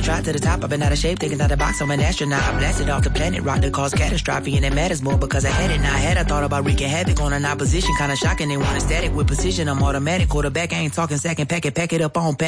tried to the top, I've been out of shape, taking out the box, I'm an astronaut. I blasted off the planet, rock that caused catastrophe, and it matters more because I had it. Now I had, I thought about wreaking havoc on an opposition, kinda shocking. They want a static with precision, I'm automatic, quarterback, I ain't talking second pack it up on